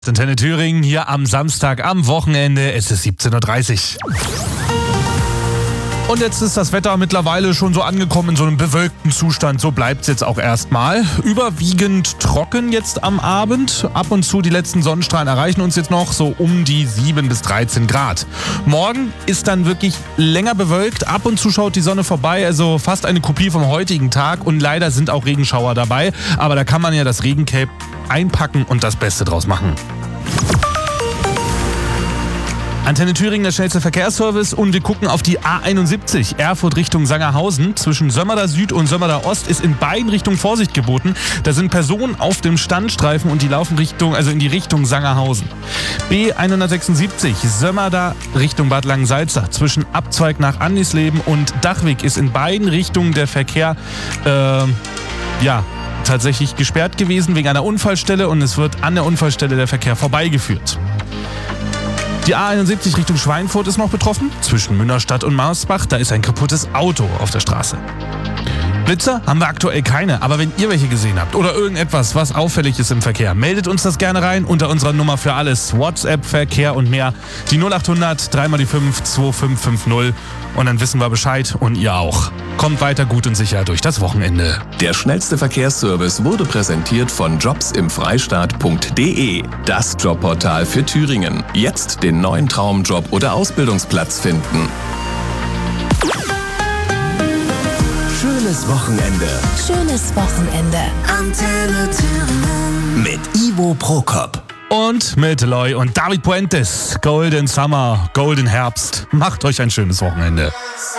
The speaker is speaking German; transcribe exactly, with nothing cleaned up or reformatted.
Antenne Thüringen hier am Samstag am Wochenende. Es ist siebzehn Uhr dreißig. Und jetzt ist das Wetter mittlerweile schon so angekommen in so einem bewölkten Zustand. So bleibt es jetzt auch erstmal. Überwiegend trocken jetzt am Abend. Ab und zu die letzten Sonnenstrahlen erreichen uns jetzt noch so um die sieben bis dreizehn Grad. Morgen ist dann wirklich länger bewölkt. Ab und zu schaut die Sonne vorbei. Also fast eine Kopie vom heutigen Tag. Und leider sind auch Regenschauer dabei. Aber da kann man ja das Regencape einpacken und das Beste draus machen. Antenne Thüringen, der schnellste Verkehrsservice, und wir gucken auf die A einundsiebzig, Erfurt Richtung Sangerhausen. Zwischen Sömmerda Süd und Sömmerda Ost ist in beiden Richtungen Vorsicht geboten. Da sind Personen auf dem Standstreifen und die laufen Richtung, also in die Richtung Sangerhausen. B hundertsechsundsiebzig, Sömmerda Richtung Bad Langensalza. Zwischen Abzweig nach Andisleben und Dachweg ist in beiden Richtungen der Verkehr, äh, ja, tatsächlich gesperrt gewesen wegen einer Unfallstelle, und es wird an der Unfallstelle der Verkehr vorbeigeführt. Die A einundsiebzig Richtung Schweinfurt ist noch betroffen. Zwischen Münnerstadt und Marsbach, da ist ein kaputtes Auto auf der Straße. Blitzer haben wir aktuell keine, aber wenn ihr welche gesehen habt oder irgendetwas, was auffällig ist im Verkehr, meldet uns das gerne rein unter unserer Nummer für alles. WhatsApp, Verkehr und mehr. Die null achthundert, drei mal die fünf, zwei fünf fünf null. Und dann wissen wir Bescheid, und ihr auch. Kommt weiter gut und sicher durch das Wochenende. Der schnellste Verkehrsservice wurde präsentiert von jobsimfreistaat punkt de. Das Jobportal für Thüringen. Jetzt den neuen Traumjob oder Ausbildungsplatz finden. Schönes Wochenende. Schönes Wochenende. Antenne Thüringen. Mit Ivo Prokop. Und mit Loy und David Puentes. Golden Summer, Golden Herbst. Macht euch ein schönes Wochenende.